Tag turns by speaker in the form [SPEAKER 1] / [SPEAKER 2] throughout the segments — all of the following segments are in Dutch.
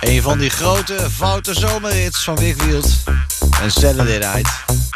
[SPEAKER 1] Een van die grote foute zomerhits van Wick Wild en Saturday Night.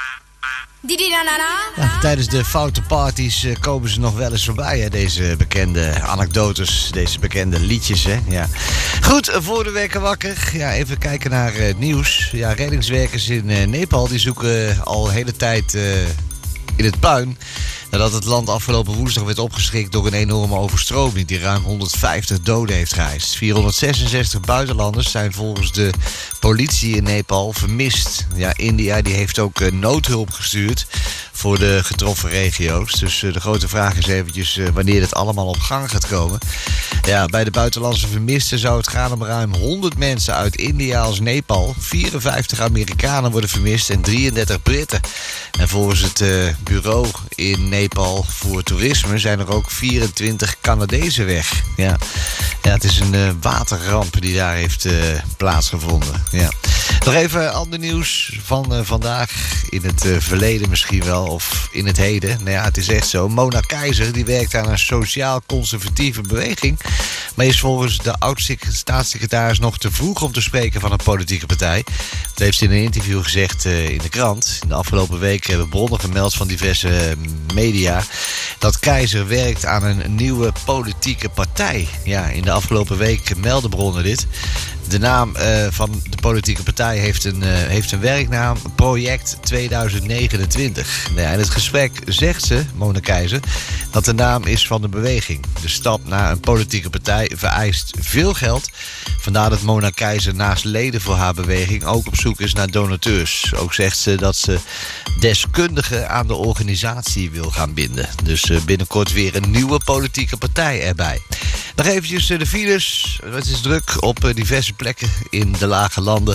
[SPEAKER 1] Ja, tijdens de foute parties komen ze nog wel eens voorbij, hè? Deze bekende anekdotes, deze bekende liedjes. Hè? Ja. Goed, voor de wekker wakker. Ja, even kijken naar het nieuws. Ja, reddingswerkers in Nepal die zoeken al de hele tijd in het puin. Nadat het land afgelopen woensdag werd opgeschrikt door een enorme overstroming die ruim 150 doden heeft geëist. 466 buitenlanders zijn volgens de politie in Nepal vermist. Ja, India die heeft ook noodhulp gestuurd voor de getroffen regio's. Dus de grote vraag is eventjes wanneer dit allemaal op gang gaat komen. Ja, bij de buitenlandse vermisten zou het gaan om ruim 100 mensen uit India als Nepal. 54 Amerikanen worden vermist en 33 Britten. En volgens het bureau in Nepal voor toerisme zijn er ook 24 Canadezen weg. Ja, het is een waterramp die daar heeft plaatsgevonden. Ja. Nog even ander nieuws van vandaag. In het verleden misschien wel, of in het heden. Nou ja, het is echt zo. Mona Keizer die werkt aan een sociaal-conservatieve beweging. Maar is volgens de oud-staatssecretaris nog te vroeg om te spreken van een politieke partij. Dat heeft ze in een interview gezegd in de krant. In de afgelopen week hebben bronnen gemeld van diverse media dat Keizer werkt aan een nieuwe politieke partij. Ja, in de afgelopen week melden bronnen dit. De naam van de politieke partij heeft een werknaam, Project 2029. Ja, in het gesprek zegt ze, Mona Keizer, dat de naam is van de beweging. De stap naar een politieke partij vereist veel geld. Vandaar dat Mona Keizer naast leden voor haar beweging ook op zoek is naar donateurs. Ook zegt ze dat ze deskundigen aan de organisatie wil gaan binden. Dus binnenkort weer een nieuwe politieke partij erbij. Nog eventjes de files. Het is druk op diverse plekken in de lage landen.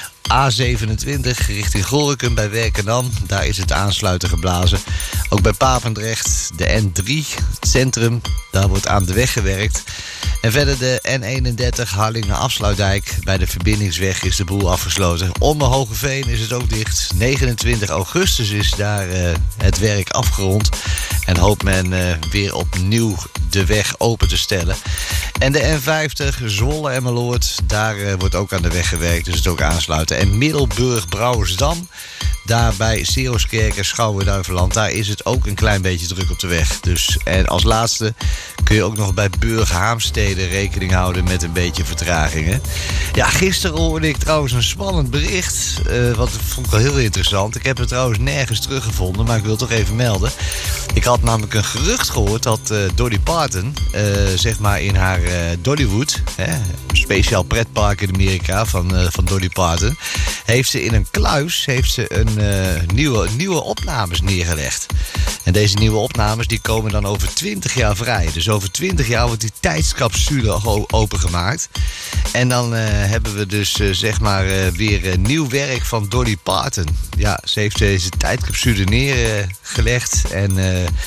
[SPEAKER 1] A27 richting Gorinchem bij Werkendam. Daar is het aansluiten geblazen. Ook bij Papendrecht, de N3, het centrum. Daar wordt aan de weg gewerkt. En verder de N31 Harlingen-Afsluitdijk. Bij de verbindingsweg is de boel afgesloten. Onder Hogeveen is het ook dicht. 29 augustus is daar het werk afgerond. En hoopt men weer opnieuw de weg open te stellen. En de N50 Zwolle-Emmeloord. Daar wordt ook aan de weg gewerkt. Dus het ook aansluiten. En Middelburg-Brouwersdam. Daar bij Seeoskerk en Schouwen-Duiveland. Daar is het ook een klein beetje druk op de weg. Dus, en als laatste kun je ook nog bij Burg-Haamstede rekening houden met een beetje vertragingen. Ja, gisteren hoorde ik trouwens een spannend bericht. Wat vond ik wel heel interessant. Ik heb het trouwens nergens teruggevonden, maar ik wil het toch even melden. Ik had namelijk een gerucht gehoord dat Dolly Parton, zeg maar in haar Dollywood, speciaal pretpark in Amerika van Dolly Parton, heeft ze in een kluis een nieuwe opnames neergelegd. En deze nieuwe opnames die komen dan over 20 jaar vrij. Dus over 20 jaar wordt die tijdscapsule opengemaakt. En dan hebben we dus zeg maar weer nieuw werk van Dolly Parton. Ja, ze heeft deze tijdcapsule neergelegd en